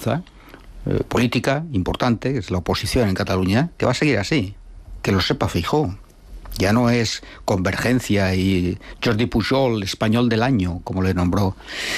fuerza política importante, que es la oposición en Cataluña, que va a seguir así, que lo sepa Feijóo. Ya no es Convergencia y Jordi Pujol, español del año, como le nombró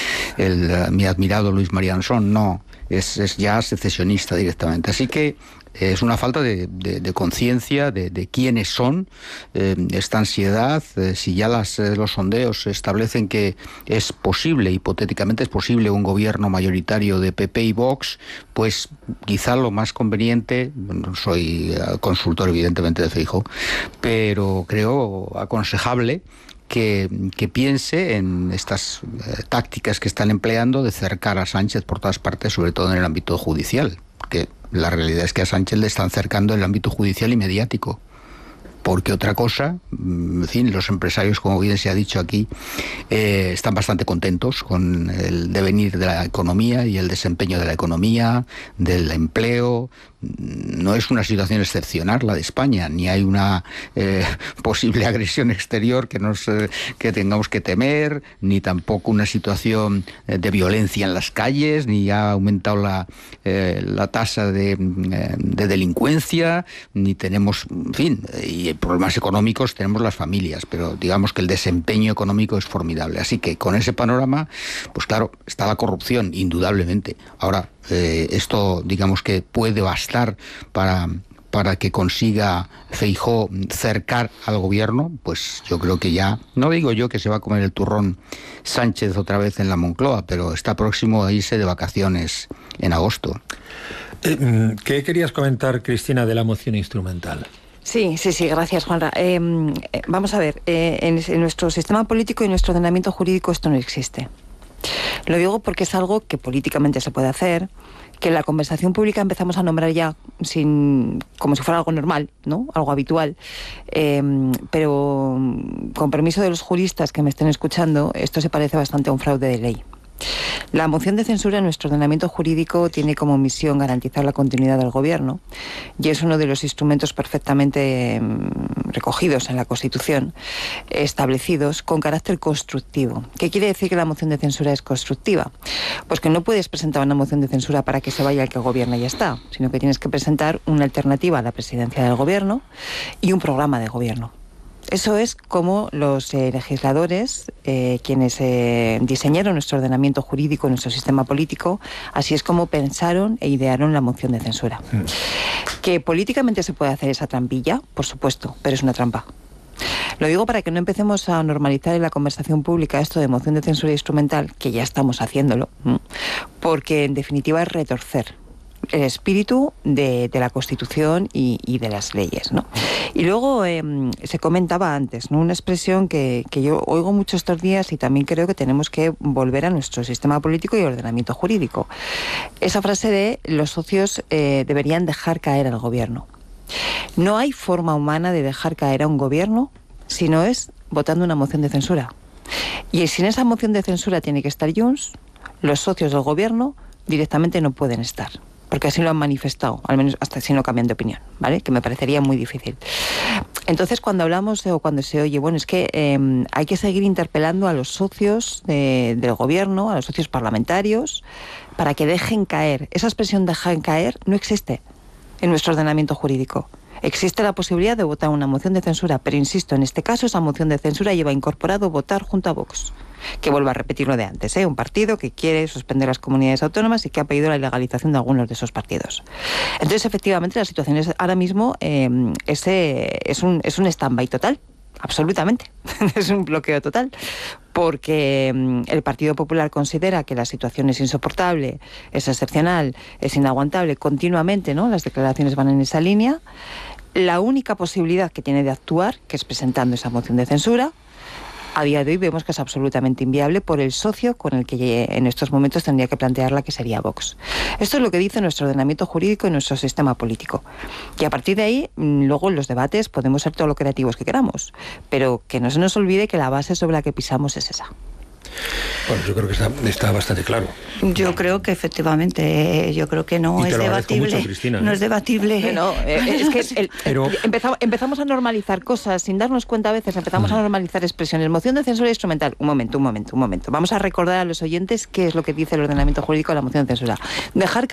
mi admirado Luis Mariano Son, no, es ya secesionista directamente. Así que es una falta de conciencia de quiénes son, esta ansiedad. Si ya los sondeos establecen que es posible, hipotéticamente es posible, un gobierno mayoritario de PP y Vox, pues quizá lo más conveniente, no soy consultor evidentemente de Feijóo, pero creo aconsejable que piense en estas tácticas que están empleando de cercar a Sánchez por todas partes, sobre todo en el ámbito judicial, que la realidad es que a Sánchez le están cercando el ámbito judicial y mediático, porque otra cosa, en fin, los empresarios, como bien se ha dicho aquí, están bastante contentos con el devenir de la economía y el desempeño de la economía, del empleo. No es una situación excepcional la de España, ni hay una posible agresión exterior que tengamos que temer, ni tampoco una situación de violencia en las calles, ni ha aumentado la tasa de delincuencia, ni tenemos, en fin, y problemas económicos tenemos las familias, pero digamos que el desempeño económico es formidable. Así que con ese panorama, pues claro, está la corrupción, indudablemente. Ahora, esto digamos que puede bastar para que consiga Feijóo cercar al gobierno, pues yo creo que ya, no digo yo que se va a comer el turrón Sánchez otra vez en la Moncloa, pero está próximo a irse de vacaciones en agosto. ¿Qué querías comentar, Cristina, de la moción instrumental? Sí, gracias, Juanra. Vamos a ver, en nuestro sistema político y nuestro ordenamiento jurídico esto no existe. Lo digo porque es algo que políticamente se puede hacer, que en la conversación pública empezamos a nombrar ya como si fuera algo normal, ¿no? Algo habitual. Pero con permiso de los juristas que me estén escuchando, esto se parece bastante a un fraude de ley. La moción de censura en nuestro ordenamiento jurídico tiene como misión garantizar la continuidad del gobierno y es uno de los instrumentos perfectamente recogidos en la Constitución, establecidos con carácter constructivo. ¿Qué quiere decir que la moción de censura es constructiva? Pues que no puedes presentar una moción de censura para que se vaya el que gobierna y ya está, sino que tienes que presentar una alternativa a la presidencia del gobierno y un programa de gobierno. Eso es como los legisladores, quienes diseñaron nuestro ordenamiento jurídico, nuestro sistema político, así es como pensaron e idearon la moción de censura. ¿Que políticamente se puede hacer esa trampilla? Por supuesto, pero es una trampa. Lo digo para que no empecemos a normalizar en la conversación pública esto de moción de censura instrumental, que ya estamos haciéndolo, porque en definitiva es retorcer el espíritu de la Constitución y de las leyes, ¿no? Y luego se comentaba antes, ¿no? Una expresión que yo oigo mucho estos días y también creo que tenemos que volver a nuestro sistema político y ordenamiento jurídico. Esa frase de los socios deberían dejar caer al gobierno. No hay forma humana de dejar caer a un gobierno si no es votando una moción de censura. Y si en esa moción de censura tiene que estar Junts, los socios del gobierno directamente no pueden estar. Porque así lo han manifestado, al menos hasta si no cambian de opinión, ¿vale? Que me parecería muy difícil. Entonces, cuando hablamos o cuando se oye, bueno, es que hay que seguir interpelando a los socios del gobierno, a los socios parlamentarios, para que dejen caer. Esa expresión dejar caer no existe en nuestro ordenamiento jurídico. Existe la posibilidad de votar una moción de censura, pero insisto, en este caso esa moción de censura lleva incorporado votar junto a Vox. Que vuelvo a repetir lo de antes, un partido que quiere suspender las comunidades autónomas y que ha pedido la ilegalización de algunos de esos partidos. Entonces, efectivamente, la situación es ahora mismo es un stand-by total, absolutamente. Es un bloqueo total, porque el Partido Popular considera que la situación es insoportable, es excepcional, es inaguantable continuamente, ¿no? Las declaraciones van en esa línea. La única posibilidad que tiene de actuar, que es presentando esa moción de censura, a día de hoy vemos que es absolutamente inviable por el socio con el que en estos momentos tendría que plantearla, que sería Vox. Esto es lo que dice nuestro ordenamiento jurídico y nuestro sistema político. Y a partir de ahí, luego en los debates podemos ser todo lo creativos que queramos, pero que no se nos olvide que la base sobre la que pisamos es esa. Bueno, yo creo que está bastante claro. Yo creo que efectivamente, yo creo que no es debatible. Mucho, Cristina, no es debatible. No, es que pero empezamos a normalizar cosas sin darnos cuenta a veces, empezamos a normalizar expresiones. Moción de censura instrumental. Un momento. Vamos a recordar a los oyentes qué es lo que dice el ordenamiento jurídico de la moción de censura. Dejar